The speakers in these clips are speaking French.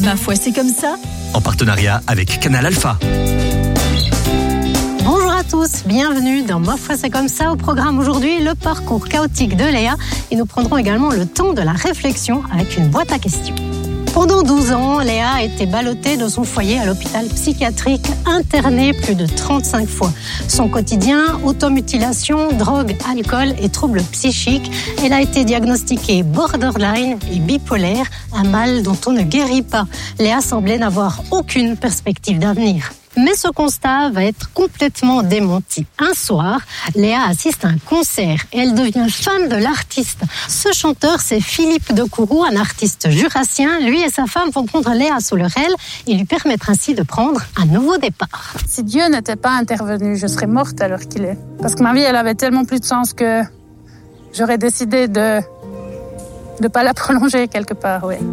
Ma foi, c'est comme ça. En partenariat avec Canal Alpha. Bonjour à tous, bienvenue dans Ma foi, c'est comme ça. Au programme aujourd'hui, le parcours chaotique de Léa. Et nous prendrons également le temps de la réflexion avec une boîte à questions. Pendant 12 ans, Léa a été ballottée de son foyer à l'hôpital psychiatrique, internée plus de 35 fois. Son quotidien, automutilation, drogue, alcool et troubles psychiques. Elle a été diagnostiquée borderline et bipolaire, un mal dont on ne guérit pas. Léa semblait n'avoir aucune perspective d'avenir. Mais ce constat va être complètement démenti. Un soir, Léa assiste à un concert et elle devient fan de l'artiste. Ce chanteur, c'est Philippe de Courroux, un artiste jurassien. Lui et sa femme vont prendre Léa sous leur aile et lui permettre ainsi de prendre un nouveau départ. Si Dieu n'était pas intervenu, je serais morte à l'heure qu'il est. Parce que ma vie, elle avait tellement plus de sens que j'aurais décidé de pas la prolonger quelque part, oui.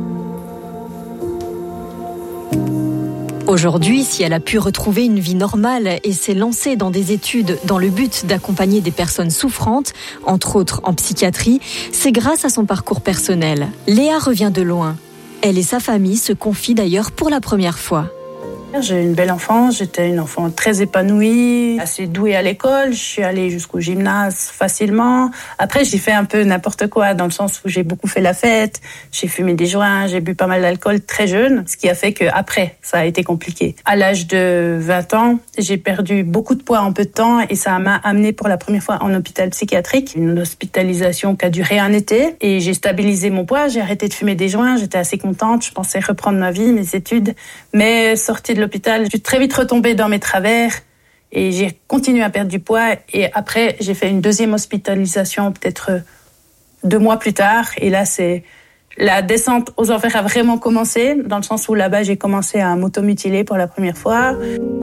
Aujourd'hui, si elle a pu retrouver une vie normale et s'est lancée dans des études dans le but d'accompagner des personnes souffrantes, entre autres en psychiatrie, c'est grâce à son parcours personnel. Léa revient de loin. Elle et sa famille se confient d'ailleurs pour la première fois. J'ai eu une belle enfance, j'étais une enfant très épanouie, assez douée à l'école, je suis allée jusqu'au gymnase facilement. Après, j'ai fait un peu n'importe quoi, dans le sens où j'ai beaucoup fait la fête, j'ai fumé des joints, j'ai bu pas mal d'alcool très jeune, ce qui a fait qu'après, ça a été compliqué. À l'âge de 20 ans, j'ai perdu beaucoup de poids en peu de temps et ça m'a amenée pour la première fois en hôpital psychiatrique. Une hospitalisation qui a duré un été et j'ai stabilisé mon poids, j'ai arrêté de fumer des joints, j'étais assez contente, je pensais reprendre ma vie, mes études, mais sortie de l'hôpital, je suis très vite retombée dans mes travers et j'ai continué à perdre du poids. Et après, j'ai fait une deuxième hospitalisation peut-être 2 mois plus tard. Et là, c'est la descente aux enfers a vraiment commencé, dans le sens où là-bas, j'ai commencé à m'automutiler pour la première fois.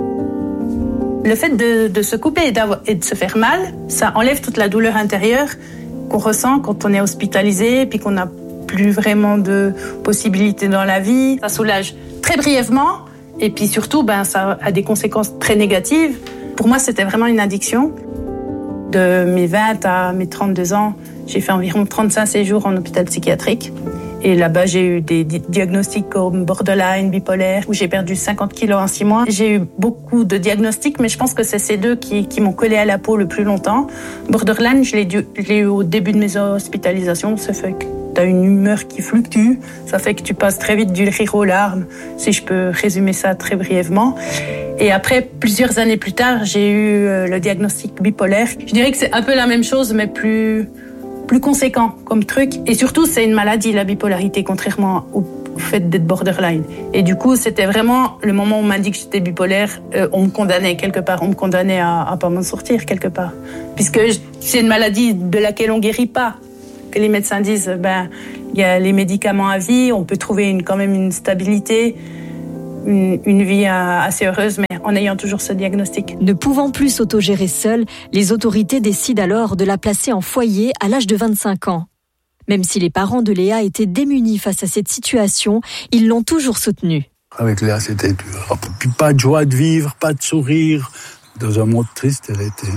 Le fait de se couper et de se faire mal, ça enlève toute la douleur intérieure qu'on ressent quand on est hospitalisé, puis qu'on n'a plus vraiment de possibilités dans la vie. Ça soulage très brièvement. Et puis surtout, ça a des conséquences très négatives. Pour moi, c'était vraiment une addiction. De mes 20 à mes 32 ans, j'ai fait environ 35 séjours en hôpital psychiatrique. Et là-bas, j'ai eu des diagnostics comme borderline, bipolaire, où j'ai perdu 50 kilos en 6 mois. J'ai eu beaucoup de diagnostics, mais je pense que c'est ces deux qui m'ont collé à la peau le plus longtemps. Borderline, je l'ai eu au début de mes hospitalisations. Ça fait que tu as une humeur qui fluctue. Ça fait que tu passes très vite du rire aux larmes, si je peux résumer ça très brièvement. Et après, plusieurs années plus tard, j'ai eu le diagnostic bipolaire. Je dirais que c'est un peu la même chose, mais plus conséquent comme truc. Et surtout, c'est une maladie, la bipolarité, contrairement au fait d'être borderline. Et du coup, c'était vraiment le moment où on m'a dit que j'étais bipolaire, on me condamnait quelque part, on me condamnait à pas m'en sortir quelque part. Puisque c'est une maladie de laquelle on guérit pas. Que les médecins disent, il y a les médicaments à vie, on peut trouver quand même une stabilité, une vie assez heureuse, mais en ayant toujours ce diagnostic. Ne pouvant plus s'autogérer seule, les autorités décident alors de la placer en foyer à l'âge de 25 ans. Même si les parents de Léa étaient démunis face à cette situation, ils l'ont toujours soutenue. Avec Léa, c'était dur. Puis pas de joie de vivre, pas de sourire. Dans un monde triste, elle était...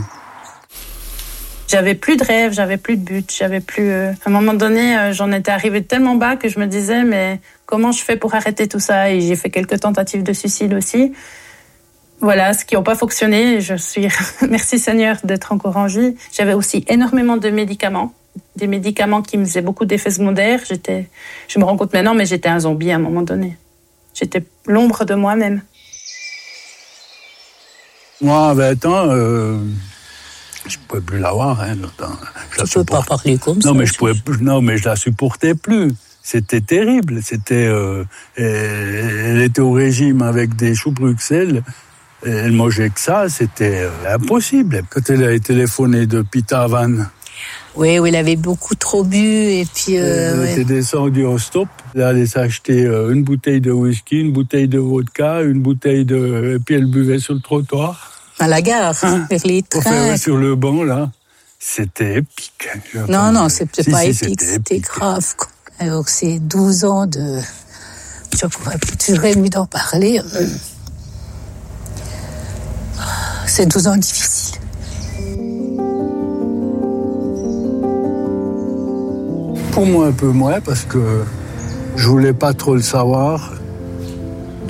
J'avais plus de rêve, j'avais plus de but, j'avais plus... À un moment donné, j'en étais arrivée tellement bas que je me disais, mais comment je fais pour arrêter tout ça ? Et j'ai fait quelques tentatives de suicide aussi. Voilà, ce qui n'ont pas fonctionné. Je suis... Merci Seigneur d'être encore en vie. J'avais aussi énormément de médicaments. Des médicaments qui me faisaient beaucoup d'effets secondaires. Je me rends compte maintenant, mais j'étais un zombie à un moment donné. J'étais l'ombre de moi-même. Moi, à 20 ans... je ne pouvais plus l'avoir. Tu ne peux pas parler comme ça. Mais je la supportais plus. C'était terrible. Elle était au régime avec des choux Bruxelles. Elle mangeait que ça. C'était impossible. Quand elle a téléphoné de Pitavan. Oui, elle avait beaucoup trop bu. Et puis, elle était descendue au stop. Elle allait s'acheter une bouteille de whisky, une bouteille de vodka, une bouteille de... Et puis elle buvait sur le trottoir. À la gare, vers les trains. Sur le banc, là. C'était épique. Non, c'était pas épique, c'était grave. Alors, c'est 12 ans de... J'aurais mieux d'en parler. C'est 12 ans difficiles. Pour moi, un peu moins, parce que je voulais pas trop le savoir.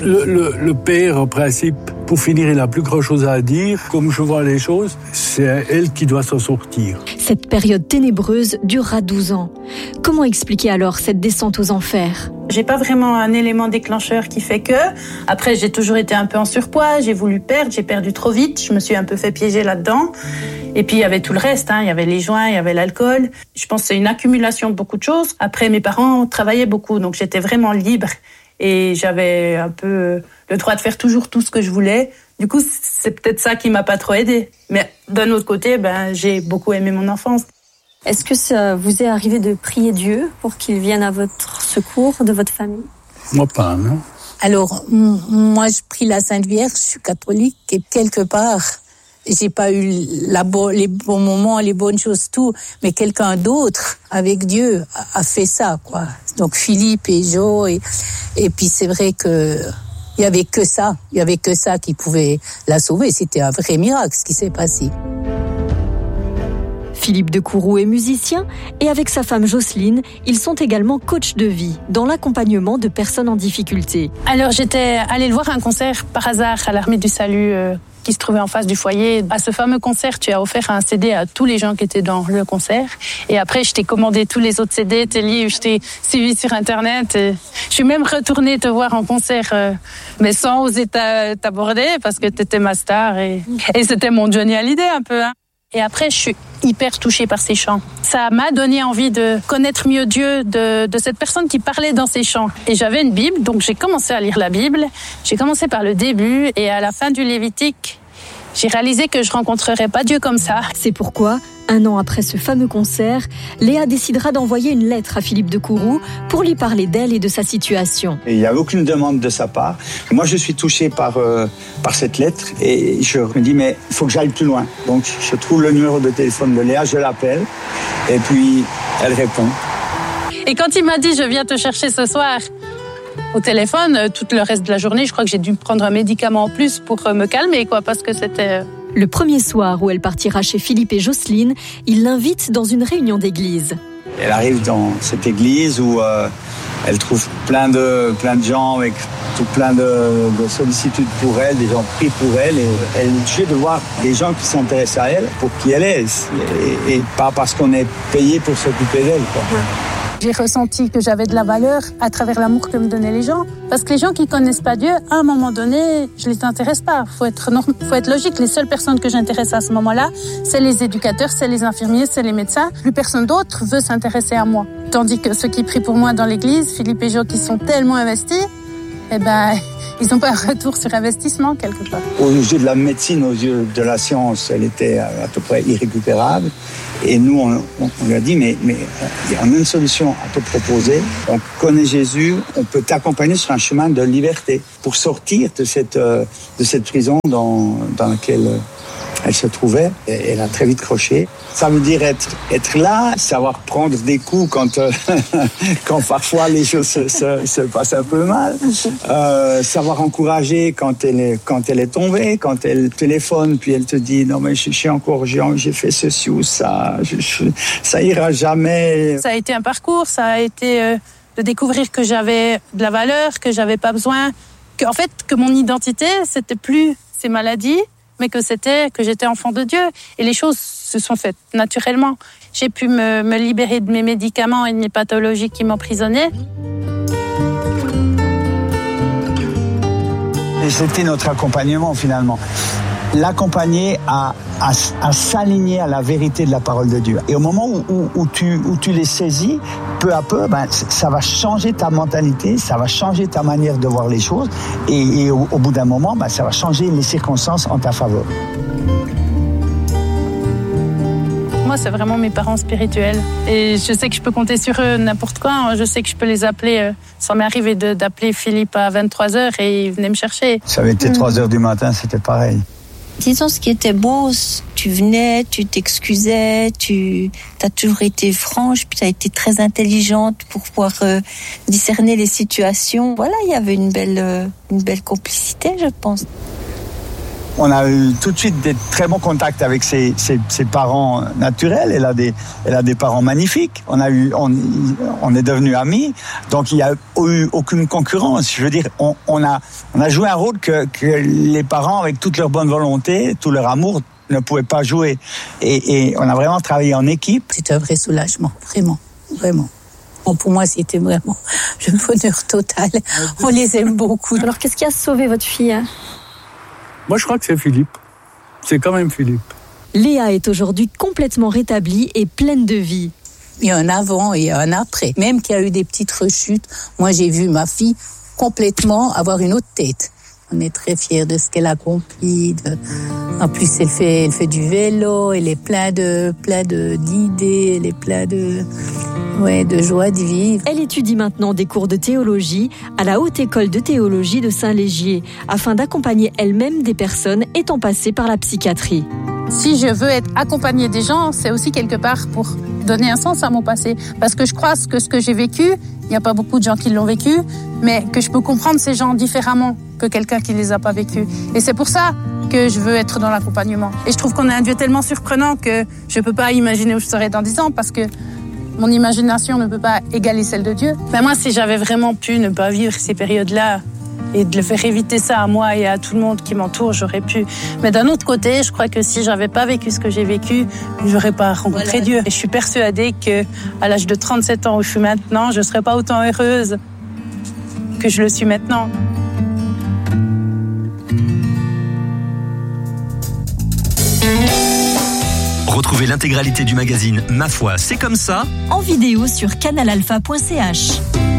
Le père, en principe, pour finir, il n'a plus grand-chose à dire. Comme je vois les choses, c'est elle qui doit s'en sortir. Cette période ténébreuse durera 12 ans. Comment expliquer alors cette descente aux enfers ? J'ai pas vraiment un élément déclencheur qui fait que. Après, j'ai toujours été un peu en surpoids, j'ai voulu perdre, j'ai perdu trop vite, je me suis un peu fait piéger là-dedans. Et puis, il y avait tout le reste, il y avait les joints, il y avait l'alcool. Je pense que c'est une accumulation de beaucoup de choses. Après, mes parents travaillaient beaucoup, donc j'étais vraiment libre. Et j'avais un peu le droit de faire toujours tout ce que je voulais. Du coup, c'est peut-être ça qui m'a pas trop aidée. Mais d'un autre côté, j'ai beaucoup aimé mon enfance. Est-ce que ça vous est arrivé de prier Dieu pour qu'il vienne à votre secours de votre famille ? Moi pas, non. Alors, moi, je prie la Sainte Vierge, je suis catholique, et quelque part, j'ai pas eu les bons moments, les bonnes choses, tout, mais quelqu'un d'autre, avec Dieu, a fait ça, quoi. Donc, Philippe et Jo, et puis c'est vrai que il y avait que ça qui pouvait la sauver. C'était un vrai miracle, ce qui s'est passé. Philippe de Courroux est musicien et avec sa femme Jocelyne, ils sont également coachs de vie dans l'accompagnement de personnes en difficulté. Alors j'étais allée le voir un concert par hasard à l'Armée du Salut qui se trouvait en face du foyer. À ce fameux concert, tu as offert un CD à tous les gens qui étaient dans le concert. Et après, je t'ai commandé tous les autres CD, tes livres, je t'ai suivi sur Internet. Et je suis même retournée te voir en concert, mais sans oser t'aborder parce que t'étais ma star. Et c'était mon Johnny Hallyday un peu, hein. Et après, je suis hyper touchée par ces chants. Ça m'a donné envie de connaître mieux Dieu, de cette personne qui parlait dans ces chants. Et j'avais une Bible, donc j'ai commencé à lire la Bible. J'ai commencé par le début et à la fin du Lévitique, j'ai réalisé que je rencontrerais pas Dieu comme ça. C'est pourquoi, 1 an après ce fameux concert, Léa décidera d'envoyer une lettre à Philippe de Courroux pour lui parler d'elle et de sa situation. Il n'y avait aucune demande de sa part. Moi, je suis touché par cette lettre et je me dis, mais il faut que j'aille plus loin. Donc, je trouve le numéro de téléphone de Léa, je l'appelle et puis elle répond. Et quand il m'a dit, je viens te chercher ce soir au téléphone, tout le reste de la journée, je crois que j'ai dû prendre un médicament en plus pour me calmer, quoi, parce que c'était... Le premier soir où elle partira chez Philippe et Jocelyne, il l'invite dans une réunion d'église. Elle arrive dans cette église où elle trouve plein de gens avec tout plein de sollicitudes pour elle, des gens prient pour elle, et elle est touchée de voir des gens qui s'intéressent à elle pour qui elle est, et pas parce qu'on est payé pour s'occuper d'elle, quoi. J'ai ressenti que j'avais de la valeur à travers l'amour que me donnaient les gens. Parce que les gens qui connaissent pas Dieu, à un moment donné, je les intéresse pas. Faut être logique. Les seules personnes que j'intéresse à ce moment-là, c'est les éducateurs, c'est les infirmiers, c'est les médecins. Plus personne d'autre veut s'intéresser à moi. Tandis que ceux qui prient pour moi dans l'église, Philippe et Jo, qui sont tellement investis, ils n'ont pas un retour sur investissement quelque part. Aux yeux de la médecine, aux yeux de la science, elle était à peu près irrécupérable. Et nous, on lui a dit, mais il y a une solution à te proposer. On connaît Jésus, on peut t'accompagner sur un chemin de liberté pour sortir de cette prison dans laquelle elle se trouvait. Et elle a très vite croché. Ça veut dire être là, savoir prendre des coups quand parfois les choses se passent un peu mal, savoir encourager quand elle est tombée, quand elle téléphone puis elle te dit non mais j'ai fait ceci ou ça, ça ira jamais. Ça a été un parcours, ça a été de découvrir que j'avais de la valeur, que j'avais pas besoin, que mon identité c'était plus ces maladies, mais que j'étais enfant de Dieu. Et les choses se sont faites naturellement. J'ai pu me libérer de mes médicaments et de mes pathologies qui m'emprisonnaient. Et c'était notre accompagnement finalement. L'accompagner à s'aligner à la vérité de la parole de Dieu. Et au moment où tu les saisis, peu à peu, ça va changer ta mentalité, ça va changer ta manière de voir les choses. Et au bout d'un moment, ça va changer les circonstances en ta faveur. Moi, c'est vraiment mes parents spirituels. Et je sais que je peux compter sur eux n'importe quand. Je sais que je peux les appeler. Ça m'est arrivé d'appeler Philippe à 23h et il venait me chercher. Ça avait été 3h du matin, c'était pareil. Disons, ce qui était beau, tu venais, tu t'excusais, tu as toujours été franche, puis tu as été très intelligente pour pouvoir discerner les situations. Voilà, il y avait une belle complicité, je pense. On a eu tout de suite des très bons contacts avec ses parents naturels. Elle a des parents magnifiques. On est devenus amis. Donc il n'y a eu aucune concurrence. Je veux dire, on a joué un rôle que les parents, avec toute leur bonne volonté, tout leur amour, ne pouvaient pas jouer. Et on a vraiment travaillé en équipe. C'est un vrai soulagement, vraiment, vraiment. Bon, pour moi, c'était vraiment le bonheur total. On les aime beaucoup. Alors, qu'est-ce qui a sauvé votre fille? Moi, je crois que c'est Philippe. C'est quand même Philippe. Léa est aujourd'hui complètement rétablie et pleine de vie. Il y a un avant et un après. Même qu'il y a eu des petites rechutes, moi, j'ai vu ma fille complètement avoir une autre tête. On est très fiers de ce qu'elle a accompli. En plus, elle fait du vélo, elle est plein d'idées, elle est plein de joie de vivre. Elle étudie maintenant des cours de théologie à la Haute École de théologie de Saint-Légier, afin d'accompagner elle-même des personnes étant passées par la psychiatrie. Si je veux être accompagnée des gens, c'est aussi quelque part pour donner un sens à mon passé. Parce que je crois que ce que j'ai vécu, il n'y a pas beaucoup de gens qui l'ont vécu, mais que je peux comprendre ces gens différemment que quelqu'un qui ne les a pas vécus. Et c'est pour ça que je veux être dans l'accompagnement. Et je trouve qu'on a un Dieu tellement surprenant que je ne peux pas imaginer où je serai dans 10 ans, parce que mon imagination ne peut pas égaler celle de Dieu. Mais moi, si j'avais vraiment pu ne pas vivre ces périodes-là et de le faire éviter ça à moi et à tout le monde qui m'entoure, j'aurais pu. Mais d'un autre côté, je crois que si j'avais pas vécu ce que j'ai vécu, j'aurais pas rencontré Dieu. Et je suis persuadée que à l'âge de 37 ans où je suis maintenant, je serais pas autant heureuse que je le suis maintenant. Retrouvez l'intégralité du magazine Ma foi, c'est comme ça en vidéo sur canalalpha.ch.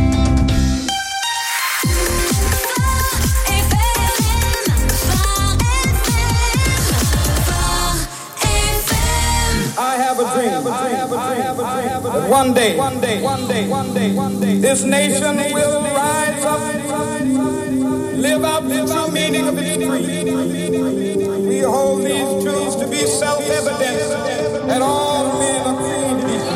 One day, this nation will rise up, live out the true meaning of its creed. We hold these truths to be self-evident at all